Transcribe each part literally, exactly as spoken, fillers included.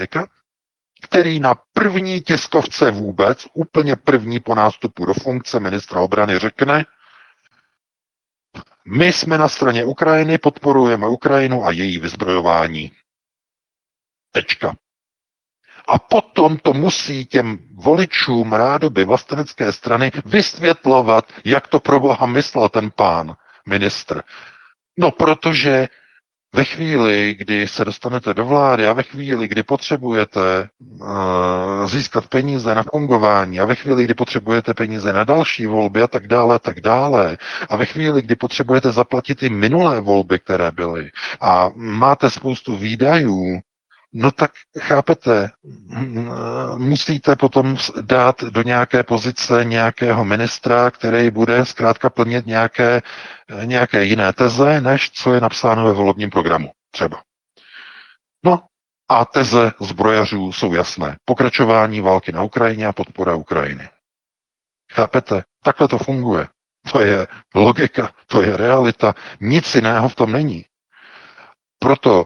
který na první tiskovce vůbec, úplně první po nástupu do funkce ministra obrany řekne, my jsme na straně Ukrajiny, podporujeme Ukrajinu a její vyzbrojování. Tečka. A potom to musí těm voličům rádoby vlastenecké strany vysvětlovat, jak to pro boha myslel ten pán ministr. No, protože ve chvíli, kdy se dostanete do vlády a ve chvíli, kdy potřebujete uh, získat peníze na fungování a ve chvíli, kdy potřebujete peníze na další volby a tak dále, a tak dále a ve chvíli, kdy potřebujete zaplatit i minulé volby, které byly a máte spoustu výdajů, no tak chápete, musíte potom dát do nějaké pozice nějakého ministra, který bude zkrátka plnit nějaké, nějaké jiné teze, než co je napsáno ve volebním programu třeba. No a teze zbrojařů jsou jasné. Pokračování války na Ukrajině a podpora Ukrajiny. Chápete? Takhle to funguje. To je logika, to je realita. Nic jiného v tom není. Proto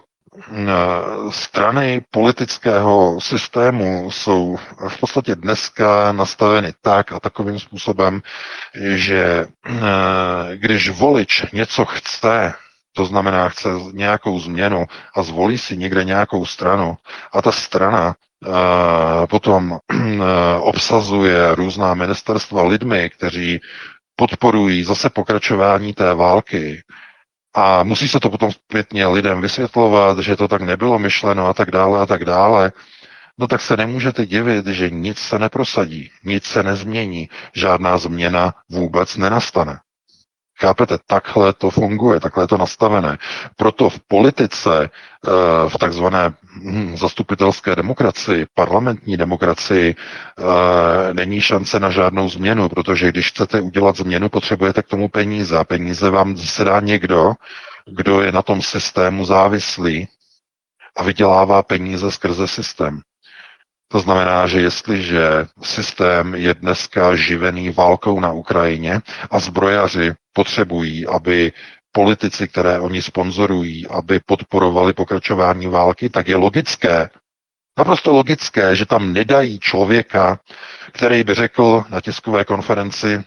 strany politického systému jsou v podstatě dneska nastaveny tak a takovým způsobem, že když volič něco chce, to znamená chce nějakou změnu a zvolí si někde nějakou stranu a ta strana potom obsazuje různá ministerstva lidmi, kteří podporují zase pokračování té války, a musí se to potom zpětně lidem vysvětlovat, že to tak nebylo myšleno a tak dále a tak dále. No tak se nemůžete divit, že nic se neprosadí, nic se nezmění, žádná změna vůbec nenastane. Chápete, takhle to funguje, takhle je to nastavené. Proto v politice, v takzvané zastupitelské demokracii, parlamentní demokracii, není šance na žádnou změnu, protože když chcete udělat změnu, potřebujete k tomu peníze. A peníze vám se dá někdo, kdo je na tom systému závislý a vydělává peníze skrze systém. To znamená, že jestliže systém je dneska živený válkou na Ukrajině a zbrojaři potřebují, aby politici, které oni sponzorují, aby podporovali pokračování války, tak je logické, naprosto logické, že tam nedají člověka, který by řekl na tiskové konferenci,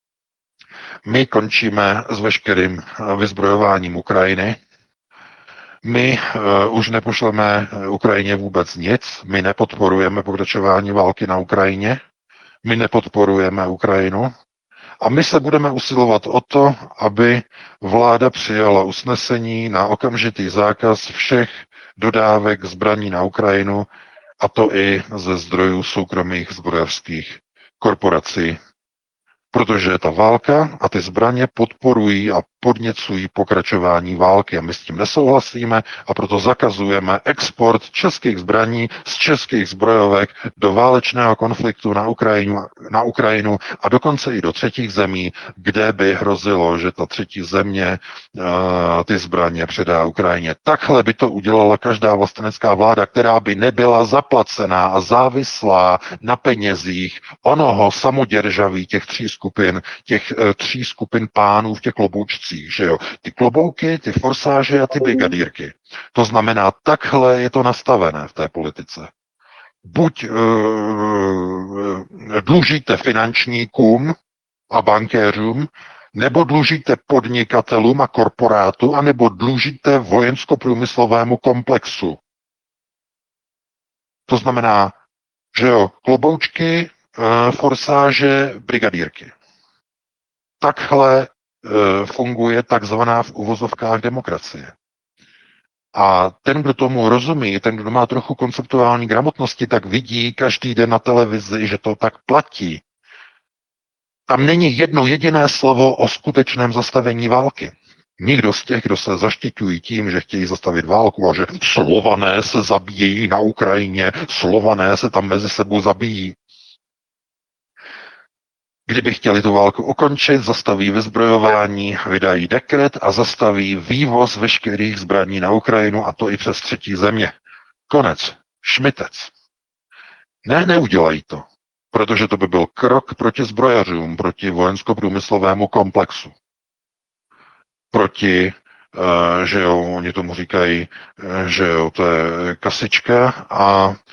my končíme s veškerým vyzbrojováním Ukrajiny, my uh, už nepošleme Ukrajině vůbec nic, my nepodporujeme pokračování války na Ukrajině, my nepodporujeme Ukrajinu a my se budeme usilovat o to, aby vláda přijala usnesení na okamžitý zákaz všech dodávek zbraní na Ukrajinu, a to i ze zdrojů soukromých zbrojařských korporací. Protože ta válka a ty zbraně podporují a podněcují pokračování války a my s tím nesouhlasíme a proto zakazujeme export českých zbraní z českých zbrojovek do válečného konfliktu na Ukrajinu, na Ukrajinu a dokonce i do třetích zemí, kde by hrozilo, že ta třetí země uh, ty zbraně předá Ukrajině. Takhle by to udělala každá vlastenecká vláda, která by nebyla zaplacená a závislá na penězích onoho samoděržaví těch tří skupin, těch uh, tří skupin pánů v těch kloboučcích. Že jo? Ty klobouky, ty forsáže a ty brigadírky. To znamená, takhle je to nastavené v té politice. Buď e, dlužíte finančníkům a bankéřům, nebo dlužíte podnikatelům a korporátu, anebo dlužíte vojensko-průmyslovému komplexu. To znamená, že jo, kloboučky, e, forsáže, brigadírky. Takhle funguje takzvaná v uvozovkách demokracie. A ten, kdo tomu rozumí, ten, kdo má trochu konceptuální gramotnosti, tak vidí každý den na televizi, že to tak platí. Tam není jedno jediné slovo o skutečném zastavení války. Nikdo z těch, kdo se zaštiťují tím, že chtějí zastavit válku a že Slované se zabíjejí na Ukrajině, Slované se tam mezi sebou zabíjí. Kdyby chtěli tu válku ukončit, zastaví vyzbrojování, vydají dekret a zastaví vývoz veškerých zbraní na Ukrajinu, a to i přes třetí země. Konec. Šmitec. Ne, neudělají to, protože to by byl krok proti zbrojařům, proti vojensko-průmyslovému komplexu. Proti, uh, že jo, oni tomu říkají, uh, že jo, to je kasička a